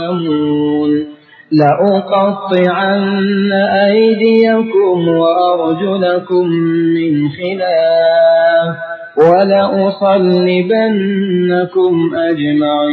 يرحمون لأقطعن أيديكم وأرجلكم من خلاف ولأصلبنكم أجمعين